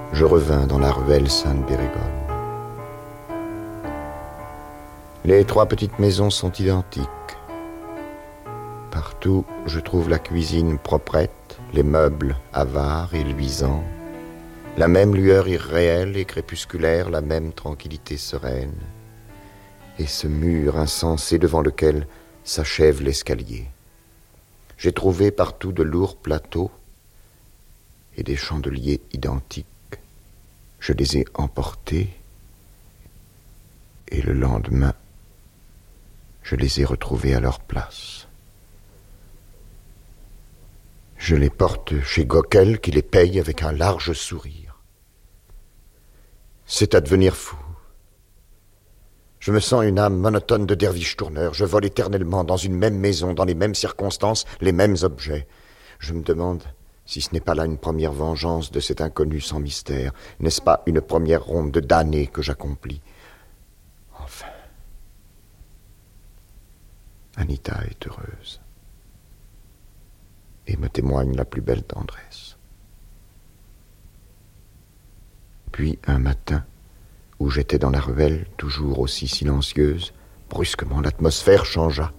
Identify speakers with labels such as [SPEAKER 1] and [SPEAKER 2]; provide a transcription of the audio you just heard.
[SPEAKER 1] je revins dans la ruelle Sainte-Bérégole. Les 3 petites maisons sont identiques. Partout, je trouve la cuisine proprette, les meubles avares et luisants, la même lueur irréelle et crépusculaire, la même tranquillité sereine, et ce mur insensé devant lequel s'achève l'escalier. J'ai trouvé partout de lourds plateaux et des chandeliers identiques. Je les ai emportés et le lendemain, je les ai retrouvés à leur place. Je les porte chez Gockel qui les paye avec un large sourire. C'est à devenir fou. Je me sens une âme monotone de derviche tourneur. Je vole éternellement dans une même maison, dans les mêmes circonstances, les mêmes objets. Je me demande si ce n'est pas là une première vengeance de cet inconnu sans mystère. N'est-ce pas une première ronde de damnés que j'accomplis? Enfin, Anita est heureuse et me témoigne la plus belle tendresse. Puis un matin, où j'étais dans la ruelle, toujours aussi silencieuse, brusquement l'atmosphère changea.